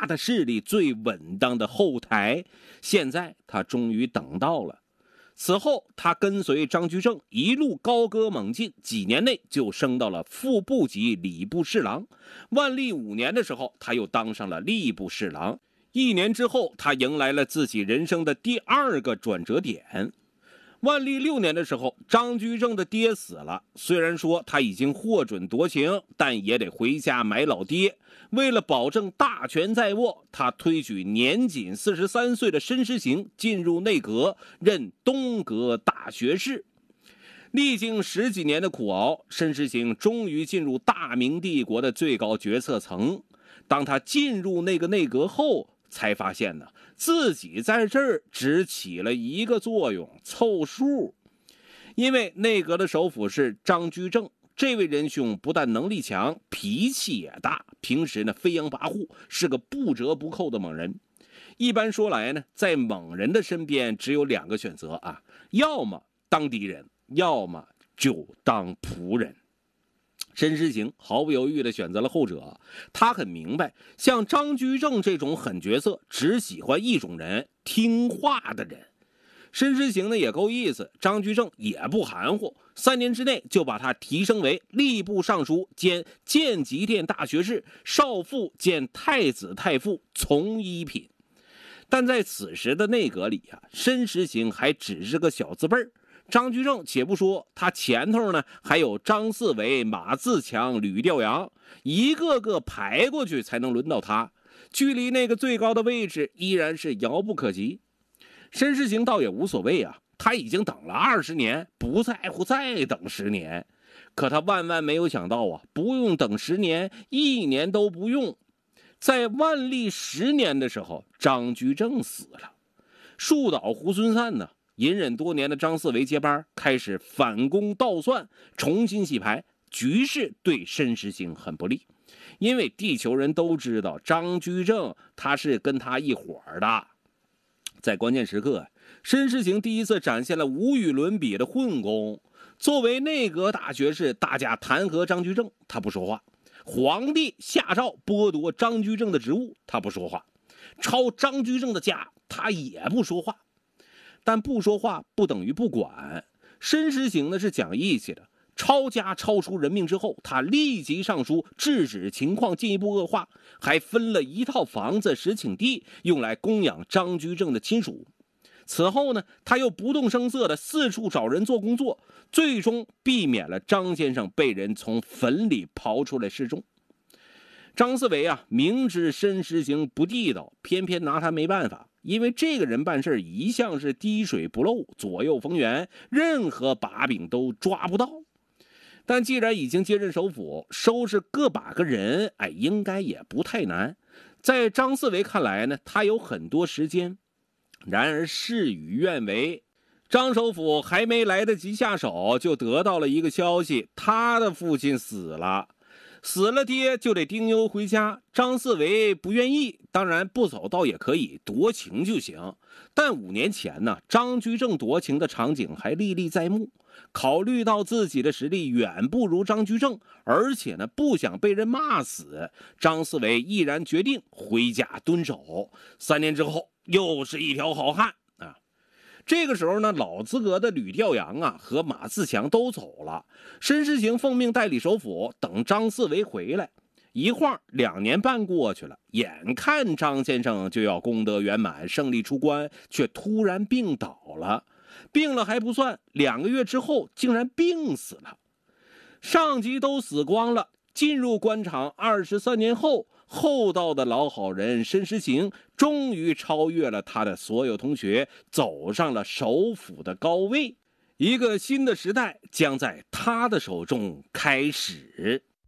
大的势力最稳当的后台，现在他终于等到了。此后他跟随张居正一路高歌猛进，几年内就升到了副部级礼部侍郎。万历5年的时候，他又当上了吏部侍郎。1年之后，他迎来了自己人生的第2个转折点。万历6年的时候，张居正的爹死了，虽然说他已经获准夺情，但也得回家埋老爹。为了保证大权在握，他推举年仅43岁的申时行进入内阁，任东阁大学士。历经10几年的苦熬，申时行终于进入大明帝国的最高决策层。当他进入那个内阁后，才发现呢，自己在这儿只起了一个作用，凑数。因为内阁的首辅是张居正，这位仁兄不但能力强，脾气也大，平时呢飞扬跋扈，是个不折不扣的猛人。一般说来呢，在猛人的身边只有2个选择啊，要么当敌人，要么就当仆人。申时行毫不犹豫地选择了后者，他很明白，像张居正这种狠角色只喜欢一种人，听话的人。申时行呢也够意思，张居正也不含糊，3年之内就把他提升为吏部尚书兼建极殿大学士、少傅兼太子太傅从一品。但在此时的内阁里啊，申时行还只是个小字辈儿。张居正且不说，他前头呢还有张四维、马自强、吕调阳，一个个排过去才能轮到他，距离那个最高的位置依然是遥不可及。申时行倒也无所谓啊，他已经等了20年，不在乎再等10年。可他万万没有想到啊，不用等10年，1年都不用。在万历10年的时候，张居正死了，树倒猢狲散呢。隐忍多年的张四维接班，开始反攻倒算，重新洗牌，局势对申时行很不利。因为地球人都知道张居正他是跟他一伙的。在关键时刻，申时行第一次展现了无与伦比的混功。作为内阁大学士，大家弹劾张居正，他不说话；皇帝下诏剥夺张居正的职务，他不说话；抄张居正的家，他也不说话。但不说话不等于不管。申时行呢是讲义气的，抄家抄出人命之后，他立即上书制止情况进一步恶化，还分了1套房子10顷地用来供养张居正的亲属。此后呢，他又不动声色的四处找人做工作，最终避免了张先生被人从坟里刨出来示众。张四维啊，明知申时行不地道，偏偏拿他没办法。因为这个人办事一向是滴水不漏，左右逢源，任何把柄都抓不到。但既然已经接任首辅，收拾个把个人，应该也不太难。在张四维看来呢，他有很多时间。然而事与愿违，张首辅还没来得及下手，就得到了一个消息，他的父亲死了。死了爹就得丁忧回家，张四维不愿意，当然不走倒也可以，夺情就行。但5年前呢，张居正夺情的场景还历历在目。考虑到自己的实力远不如张居正，而且呢不想被人骂死，张四维毅然决定回家蹲守。3年之后，又是一条好汉啊！这个时候呢，老资格的吕调阳啊和马自强都走了，申时行奉命代理首辅，等张四维回来。一晃2年半过去了，眼看张先生就要功德圆满，胜利出关，却突然病倒了。病了还不算，2个月之后竟然病死了。上级都死光了，进入官场23年后，厚道的老好人申时行终于超越了他的所有同学，走上了首辅的高位。一个新的时代将在他的手中开始。